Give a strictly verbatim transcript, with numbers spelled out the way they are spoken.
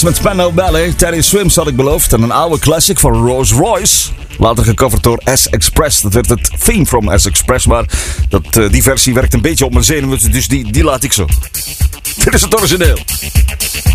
met Spandau Ballet. Teddy Swims had ik beloofd. En een oude classic van Rolls Royce. Later gecoverd door S-Express. Dat werd het theme from S-Express. Maar dat, uh, die versie werkt een beetje op mijn zenuwen. Dus die, die laat ik zo. Dit is het origineel.